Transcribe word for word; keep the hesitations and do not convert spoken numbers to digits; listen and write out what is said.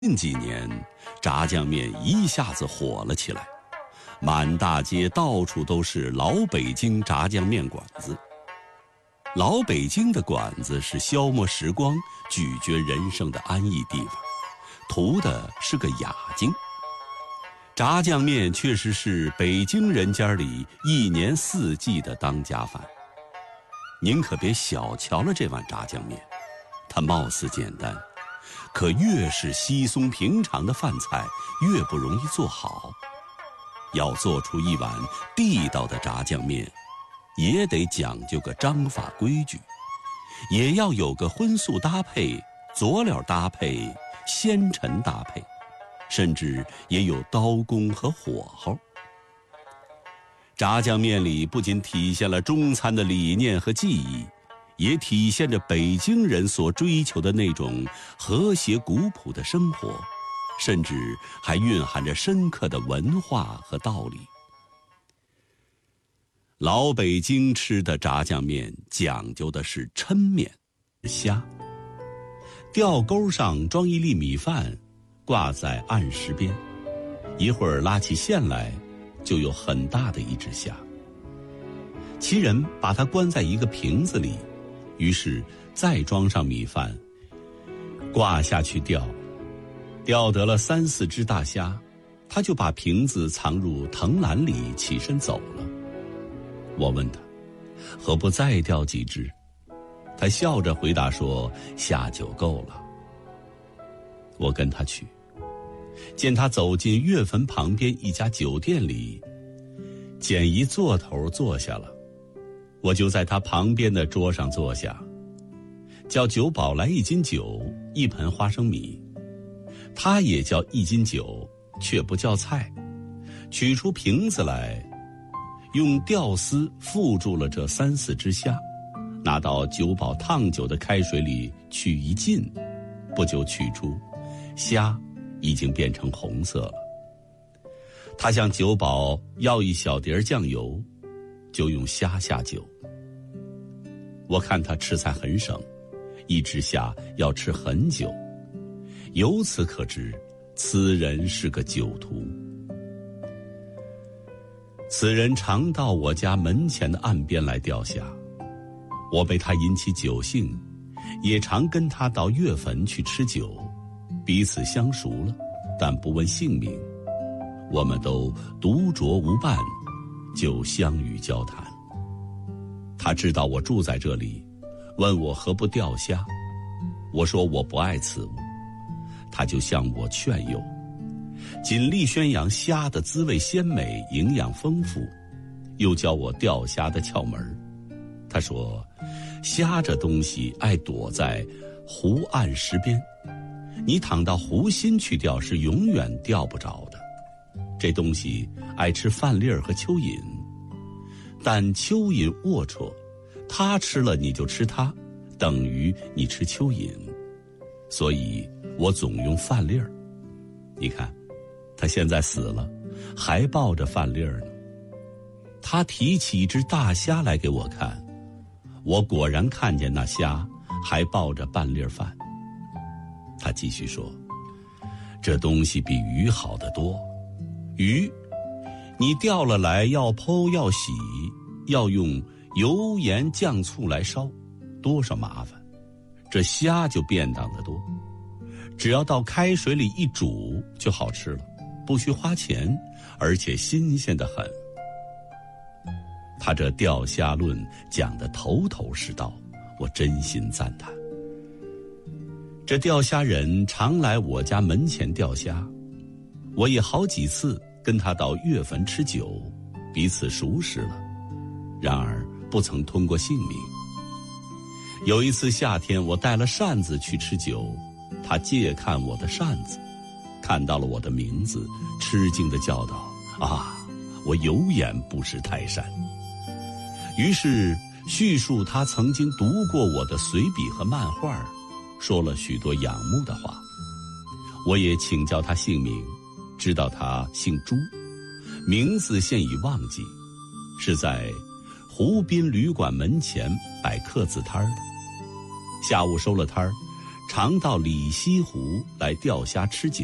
近几年，炸酱面一下子火了起来，满大街到处都是老北京炸酱面馆子。老北京的馆子是消磨时光、咀嚼人生的安逸地方，图的是个雅静。炸酱面确实是北京人家里一年四季的当家饭。您可别小瞧了这碗炸酱面，它貌似简单，可越是稀松平常的饭菜，越不容易做好。要做出一碗地道的炸酱面，也得讲究个章法规矩，也要有个荤素搭配、佐料搭配、鲜陈搭配，甚至也有刀工和火候。炸酱面里不仅体现了中餐的理念和技艺，也体现着北京人所追求的那种和谐古朴的生活，甚至还蕴含着深刻的文化和道理。老北京吃的炸酱面讲究的是抻面，虾，吊钩上装一粒米饭，挂在岸石边，一会儿拉起线来，就有很大的一只虾。其人把它关在一个瓶子里，于是再装上米饭，挂下去钓，钓得了三四只大虾，他就把瓶子藏入藤篮里，起身走了。我问他，何不再钓几只？他笑着回答说，虾就够了。我跟他去，见他走进月坟旁边一家酒店里，捡一座头坐下了，我就在他旁边的桌上坐下，叫酒保来一斤酒，一盆花生米。他也叫一斤酒，却不叫菜，取出瓶子来，用吊丝缚住了这三四只虾，拿到酒保烫酒的开水里去一浸，不久取出，虾已经变成红色了。他向酒保要一小碟酱油，就用虾下酒。我看他吃菜很省，一只虾要吃很久，由此可知，此人是个酒徒。此人常到我家门前的岸边来钓虾，我被他引起酒兴，也常跟他到月坟去吃酒，彼此相熟了，但不问姓名。我们都独酌无伴，就相与交谈。他知道我住在这里，问我何不钓虾。我说我不爱此物，他就向我劝诱，尽力宣扬虾的滋味鲜美，营养丰富，又教我钓虾的窍门。他说，虾这东西爱躲在湖岸石边，你躺到湖心去钓是永远钓不着的。这东西爱吃饭粒儿和蚯蚓，但蚯蚓龌龊，它吃了你就吃它，等于你吃蚯蚓，所以我总用饭粒儿。你看，他现在死了，还抱着饭粒儿呢。他提起一只大虾来给我看，我果然看见那虾还抱着半粒饭。他继续说，这东西比鱼好得多。鱼你钓了来，要剖要洗，要用油盐酱醋来烧，多少麻烦。这虾就便当得多，只要到开水里一煮就好吃了，不需花钱，而且新鲜得很。他这钓虾论讲得头头是道，我真心赞叹。这钓虾人常来我家门前钓虾，我也好几次跟他到月坟吃酒，彼此熟识了，然而不曾通过姓名。有一次夏天，我带了扇子去吃酒，他借看我的扇子，看到了我的名字，吃惊地叫道，啊，我有眼不识泰山。于是叙述他曾经读过我的随笔和漫画，说了许多仰慕的话。我也请教他姓名，知道他姓朱，名字现已忘记，是在湖滨旅馆门前摆客字摊的。下午收了摊儿， 常到李西湖来钓虾吃酒。